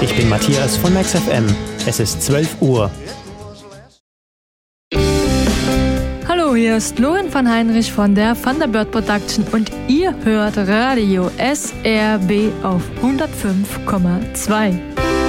Ich bin Matthias von Max FM. Es ist 12 Uhr. Hallo, hier ist Loren van Heinrich von der Thunderbird Production und ihr hört Radio SRB auf 105,2.